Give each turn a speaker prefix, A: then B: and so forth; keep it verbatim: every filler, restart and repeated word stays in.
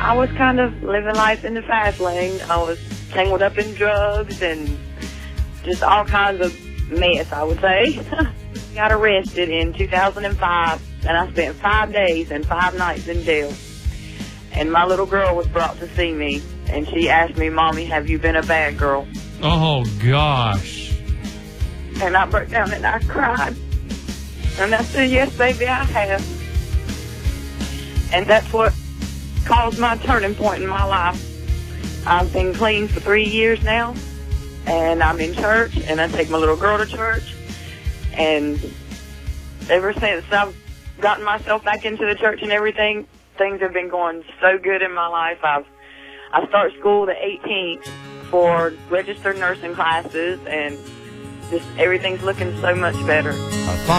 A: I was kind of living life in the fast lane. I was tangled up in drugs and just all kinds of mess, I would say. Got arrested in two thousand five, and I spent five days and five nights in jail. And my little girl was brought to see me, and she asked me, Mommy, have you been a bad girl?
B: Oh, gosh.
A: And I broke down and I cried. And I said, yes, baby, I have. And that's what caused my turning point in my life. I've been clean for three years now, and I'm in church, and I take my little girl to church. And ever since I've gotten myself back into the church and everything, things have been going so good in my life. I've I start school the eighteenth for registered nursing classes, and just everything's looking so much better.